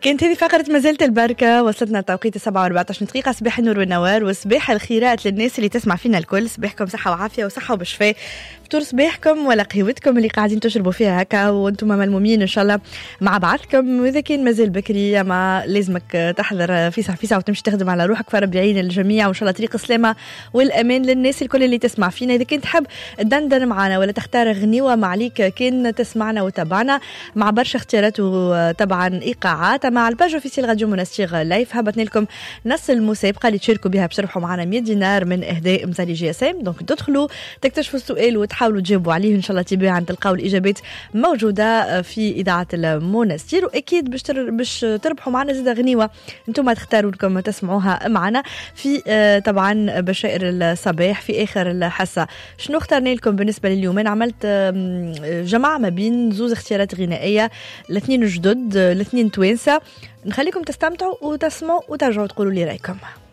كانت هذه فقرة مازالت البركة. وصلتنا توقيت 7:14 دقيقة. صباح النور والنوار وصباح الخيرات للناس اللي تسمع فينا الكل. صباحكم صحة وعافية وصحة وبشفاء. فطور صباحكم ولا قهوتكم اللي قاعدين تشربوا فيها هكا وانتم ملمومين ان شاء الله مع بعضكم. واذا كان مازال بكري ما لازمك تحضر فيسع وتمشي تخدم على روحك. فرب يعين الجميع وان شاء الله طريق السلامة والامان للناس الكل اللي تسمع فينا. اذا كنت تحب تدندن معنا ولا تختار غنيوة ما عليك كان تسمعنا وتابعنا مع برشا اختيارات وطبعا ايقاعات مع الباج اوفيسيال راديو منستير لايف. هبطنا لكم نص المسابقة اللي تشاركوا بها باش تربحوا معنا 100 دينار من اهداء مزالي جي اس ام. دونك تدخلوا تكتشفوا السؤال وتحاولوا تجاوبوا عليه ان شاء الله تباعا تلقاو الاجابات موجوده في اذاعه المنستير. واكيد باش تربحوا معنا زيد غنيوه انتم تختاروا لكم تسمعوها معنا في طبعا بشائر الصباح في اخر الحصه. شنو اخترنا لكم بالنسبه لليوم؟ انا عملت جمع ما بين زوز اختيارات غنائيه، الاثنين جدد الاثنين توانسه. نخليكم تستمتعوا وتسمعوا وترجعوا تقولوا لي رايكم.